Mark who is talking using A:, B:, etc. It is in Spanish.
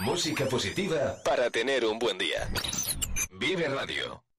A: Música positiva para tener un buen día. Vive Radio.